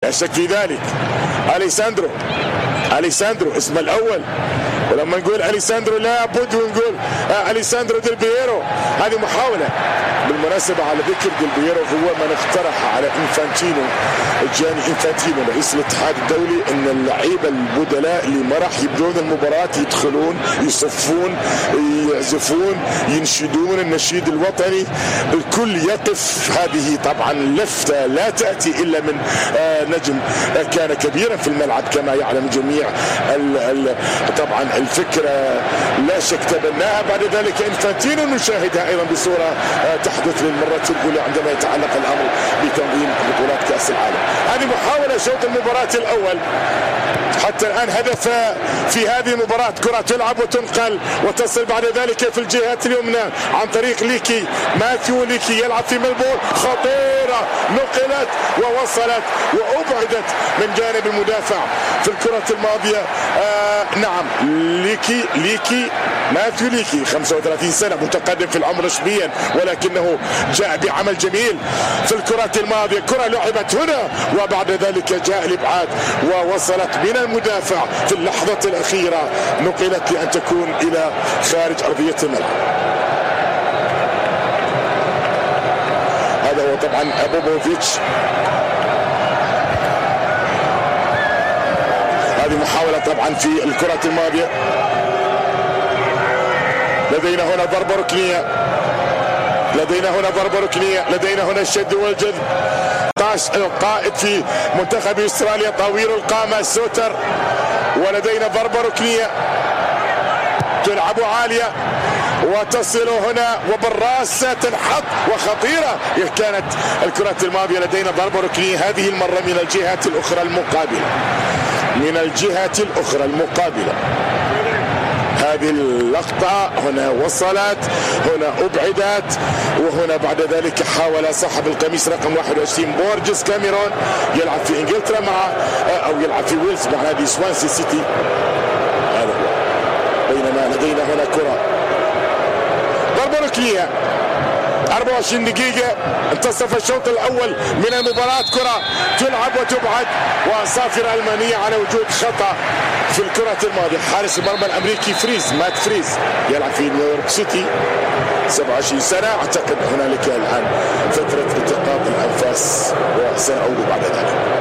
لا شك في ذلك. أليساندرو اسمه الأول، ولما نقول أليساندرو لابد ونقول أليساندرو ديل بييرو. هذه محاولة بالمناسبة على ذكر ديل بييرو، هو من اقترح على جاني إنفانتينو رئيس الاتحاد الدولي ان اللعيبة البدلاء اللي ما راح يبدون المباراة يدخلون يصفون يعزفون ينشدون النشيد الوطني، الكل يقف. هذه طبعا لفتة لا تأتي إلا من نجم كان كبيرا في الملعب كما يعلم الجميع. طبعا الفكرة لا شك تبناها بعد ذلك إنفانتينو، نشاهدها أيضا بصورة تحدث للمرة الأولى عندما يتعلق الأمر بتنظيم بطولات كأس العالم. هذه محاولة شوط المباراة الأول. حتى الآن هدف في هذه المباراة، كرة تلعب وتنقل وتصل بعد ذلك في الجهة اليمنى عن طريق ليكي. ماثيو ليكي يلعب في ملبور، خطيرة نقلت ووصلت وأبعدت من جانب المدافع في الكرة الماضية. نعم ليكي ماثيو ليكي 35 سنة، متقدم في العمر نسبيا، ولكنه جاء بعمل جميل في الكرة الماضية. كرة لعبت هنا وبعد ذلك جاء الإبعاد ووصلت من المدافع في اللحظة الأخيرة، نقلت لأن تكون إلى خارج أرضية الملعب. هذا هو طبعا أبوبوفيتش. هذه محاولة طبعا في الكرة الماضية. لدينا هنا ضربة ركنية، لدينا هنا الشد والجذب. القائد في منتخب استراليا طويل القامة سوتر، ولدينا ضربة ركنية تلعب عالية وتصل هنا وبالراس تنحط وخطيرة. كانت الكرة الماضية. لدينا ضربة ركنية هذه المرة من الجهة الأخرى المقابلة. هذه اللقطة هنا وصلت، هنا أبعدت، وهنا بعد ذلك حاول صاحب القميص رقم 21 بورجس كاميرون يلعب في إنجلترا أو يلعب في ويلز مع نادي سوانسي سيتي. هذا هو. بينما لدينا هنا كرة ضربة ركنية. 24 دقيقة انتصف الشوط الأول من المباراة. كرة تلعب وتبعد، وصافرة ألمانية على وجود خطأ في الكرة الماضية. حارس المرمى الأمريكي مات فريز يلعب في نيويورك سيتي، 27 سنة. أعتقد هنالك الآن فترة التقاط الأنفاس وسنعود بعد ذلك.